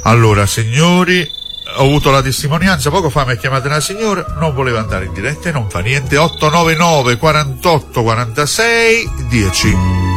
Allora, signori, ho avuto la testimonianza, poco fa mi ha chiamato una signora, non voleva andare in diretta e non fa niente. 899 48 46 10.